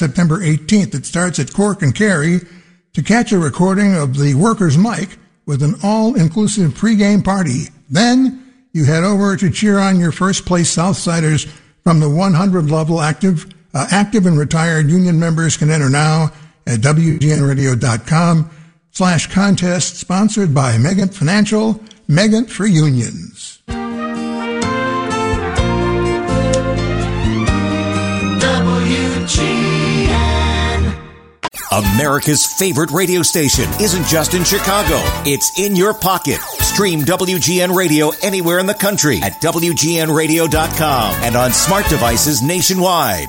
September 18th. It starts at Cork and Kerry. To catch a recording of the Workers' Mic with an all-inclusive pregame party. Then you head over to cheer on your first-place Southsiders from the 100 level. Active and retired union members can enter now at WGNradio.com/contest, sponsored by Megant Financial, Megant for Unions. America's favorite radio station isn't just in Chicago. It's in your pocket. Stream WGN Radio anywhere in the country at WGNradio.com and on smart devices nationwide.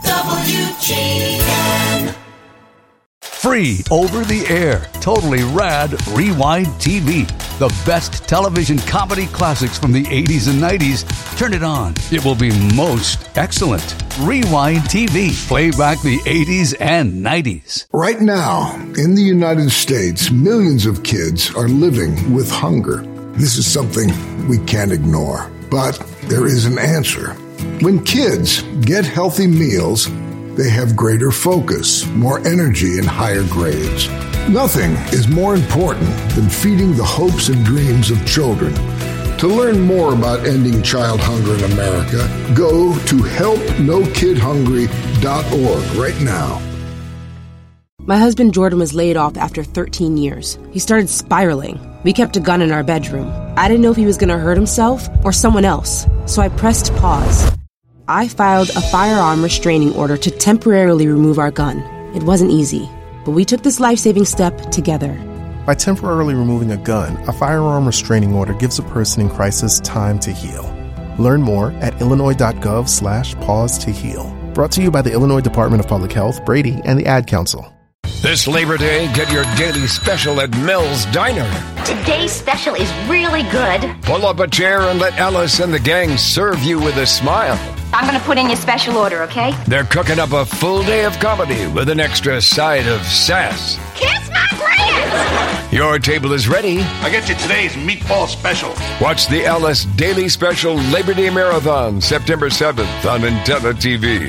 WGN. Free over the air, totally rad Rewind TV. The best television comedy classics from the 80s and 90s. Turn it on. It will be most excellent. Rewind TV. Play back the 80s and 90s. Right now, in the United States, millions of kids are living with hunger. This is something we can't ignore. But there is an answer. When kids get healthy meals, they have greater focus, more energy, and higher grades. Nothing is more important than feeding the hopes and dreams of children. To learn more about ending child hunger in America, go to helpnokidhungry.org right now. My husband Jordan was laid off after 13 years. He started spiraling. We kept a gun in our bedroom. I didn't know if he was going to hurt himself or someone else, so I pressed pause. I filed a firearm restraining order to temporarily remove our gun. It wasn't easy, but we took this life-saving step together. By temporarily removing a gun, a firearm restraining order gives a person in crisis time to heal. Learn more at illinois.gov/pause to heal. Brought to you by the Illinois Department of Public Health, Brady, and the Ad Council. This Labor Day, get your daily special at Mel's Diner. Today's special is really good. Pull up a chair and let Alice and the gang serve you with a smile. I'm going to put in your special order, okay? They're cooking up a full day of comedy with an extra side of sass. Kiss my Grant! Your table is ready. I get you today's meatball special. Watch the Alice Daily Special Labor Day Marathon, September 7th on Antenna TV.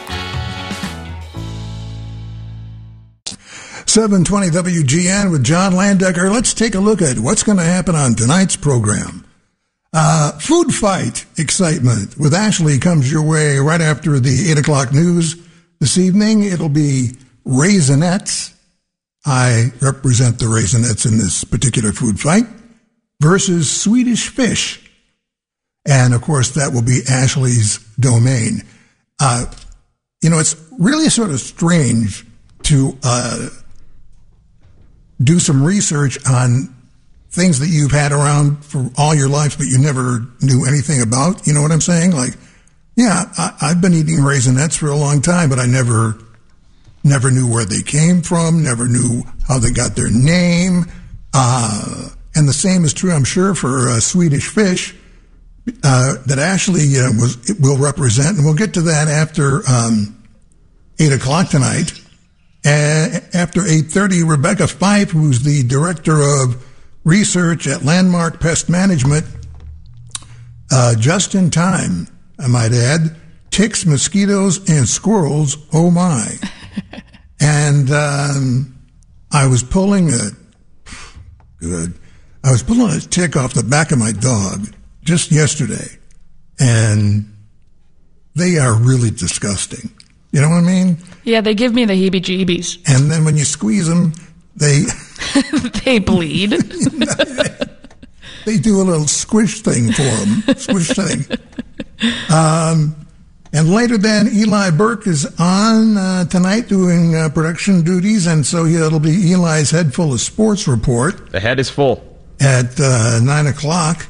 720 WGN with John Landecker. Let's take a look at what's going to happen on tonight's program. Food fight excitement with Ashley comes your way right after the 8 o'clock news this evening. It'll be Raisinets. I represent the Raisinets in this particular food fight versus Swedish Fish. And of course, that will be Ashley's domain. It's really sort of strange to do some research on things that you've had around for all your life, but you never knew anything about. You know what I'm saying? Like, yeah, I've been eating Raisinets for a long time, but I never knew where they came from, never knew how they got their name. And the same is true, I'm sure, for Swedish Fish that Ashley will represent. And we'll get to that after 8 o'clock tonight. After 8:30, Rebecca Fife, who's the director of research at Landmark Pest Management, just in time, I might add, ticks, mosquitoes, and squirrels, oh my. And I was pulling a tick off the back of my dog just yesterday, and they are really disgusting. You know what I mean? Yeah, they give me the heebie-jeebies. And then when you squeeze them, they... they bleed. They do a little squish thing for them. Squish thing. And later then, Eli Burke is on tonight doing production duties, and so it'll be Eli's Head Full of Sports report. The head is full. At 9 o'clock.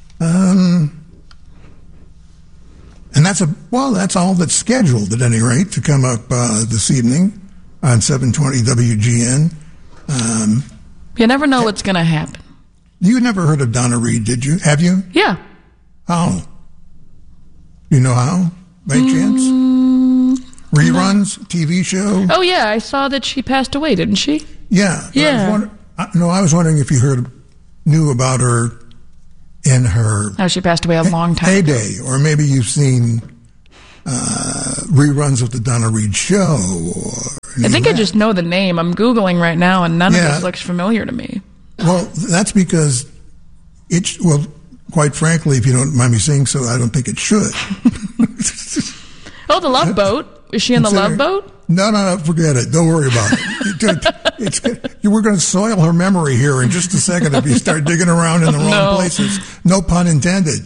And that's all that's scheduled at any rate to come up this evening on 720 WGN. You never know what's going to happen. You never heard of Donna Reed, did you? Have you? Yeah. How? You know how? By chance? Reruns? No. TV show? Oh, yeah. I saw that she passed away, didn't she? Yeah. Yeah. I was wondering if you knew about her in her... Oh, she passed away a long time ago. Heyday, or maybe you've seen reruns of the Donna Reed show, or I think I just know the name. I'm Googling right now, and none of this looks familiar to me. Well, that's because quite frankly, if you don't mind me saying so, I don't think it should. Oh, the Love Boat. Is she in the Love Boat? No, forget it. Don't worry about it. We're going to soil her memory here in just a second if you start digging around in the wrong places. No pun intended.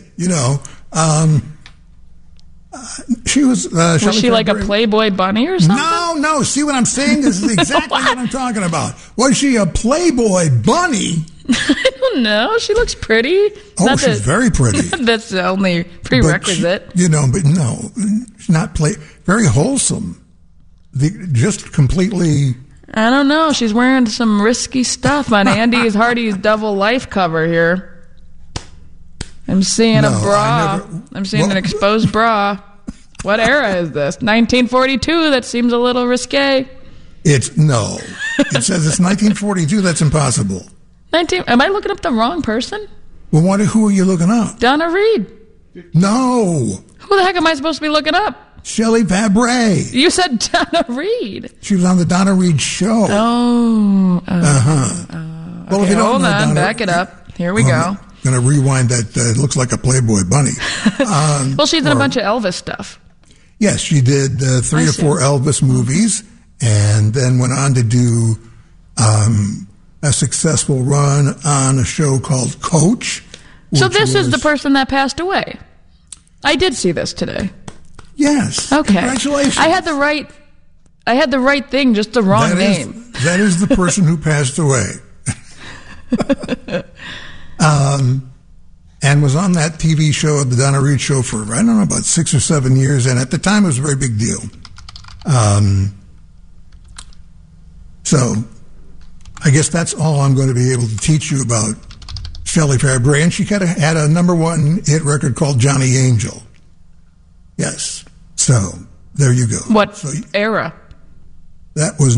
She was... was she like a Playboy bunny or something? No. See what I'm saying? This is exactly what I'm talking about. Was she a Playboy bunny? I don't know. She looks pretty. Oh, she's very pretty. That's the only prerequisite. But no, she's not very wholesome. Just completely... I don't know. She's wearing some risky stuff on Andy Hardy's Double Life cover here. I'm seeing a bra. I'm seeing an exposed bra. What era is this? 1942. That seems a little risque. It says it's 1942. That's impossible. Am I looking up the wrong person? Well, who are you looking up? Donna Reed. No. Who the heck am I supposed to be looking up? Shelley Fabares. You said Donna Reed. She was on the Donna Reed show. Oh. Well, okay, if you don't hold know on. Donna, back it up. Here we go. I'm going to rewind that. It looks like a Playboy bunny. Well, she's in a bunch of Elvis stuff. Yes, she did 3 or 4 Elvis movies and then went on to do a successful run on a show called Coach. So this is the person that passed away. I did see this today. Yes. Okay. Congratulations. I had the right thing, just the wrong name. That is the person who passed away. And was on that TV show, the Donna Reed Show, for, I don't know, about 6 or 7 years. And at the time, it was a very big deal. So I guess that's all I'm going to be able to teach you about Shelley Fabares. And she had a #1 hit record called Johnny Angel. Yes. So there you go. What era? That was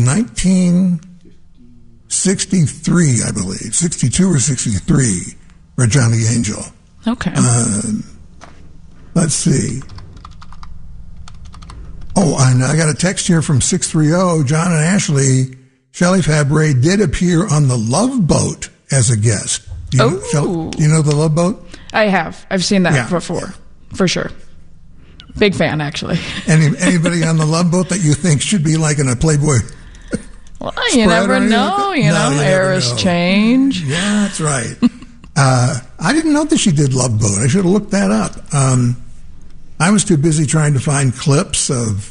1963, I believe. 62 or 63 for Johnny Angel. Okay. Let's see. Oh, and I got a text here from 630. John and Ashley, Shelley Fabares did appear on The Love Boat as a guest. Do you know The Love Boat? I have. I've seen that before, for sure. Big fan, actually. Anybody on The Love Boat that you think should be like in a Playboy? Well, you never know. You know, eras change. Yeah, that's right. I didn't know that she did Love Boat. I should have looked that up. I was too busy trying to find clips of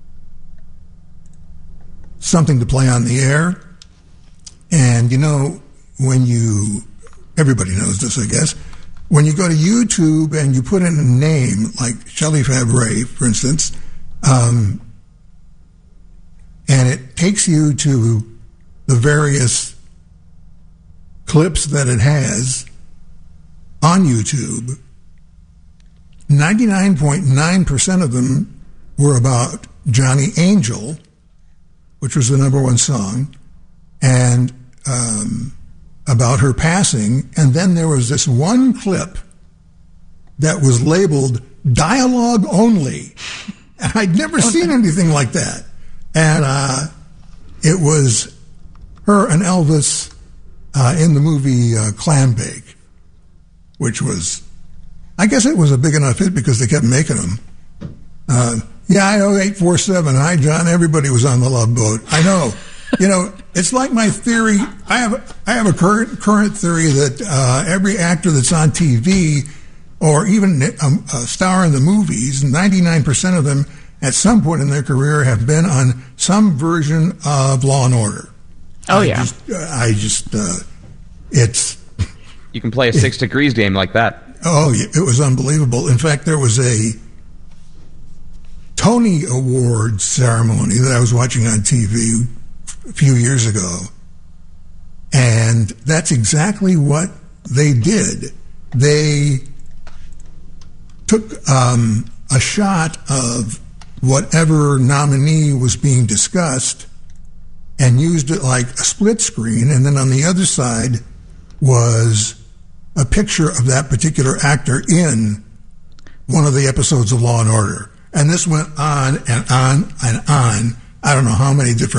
something to play on the air. And, everybody knows this, I guess, when you go to YouTube and you put in a name like Shelley Fabares, for instance, and it takes you to the various clips that it has on YouTube, 99.9% of them were about Johnny Angel, which was the #1 song, and about her passing. And then there was this one clip that was labeled dialogue only. And I'd never seen anything like that. And it was her and Elvis in the movie Clambake, which was, I guess it was a big enough hit because they kept making them. I know 847. Hi, John. Everybody was on The Love Boat. I know. It's like my theory. I have a current theory that every actor that's on TV or even a star in the movies, 99% of them at some point in their career have been on some version of Law and Order. It's... You can play a 6 Degrees game like that. Oh, it was unbelievable. In fact, there was a Tony Awards ceremony that I was watching on TV a few years ago, and that's exactly what they did. They took a shot of whatever nominee was being discussed and used it like a split screen, and then on the other side was a picture of that particular actor in one of the episodes of Law and Order. And this went on and on and on. I don't know how many different